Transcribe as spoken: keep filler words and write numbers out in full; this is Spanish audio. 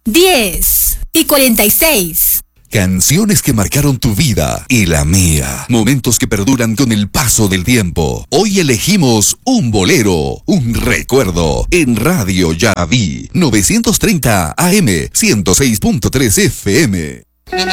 diez y cuarenta y seis. Canciones que marcaron tu vida y la mía. Momentos que perduran con el paso del tiempo. Hoy elegimos un bolero, un recuerdo. En Radio Yaví, novecientos treinta A M, ciento seis punto tres F M.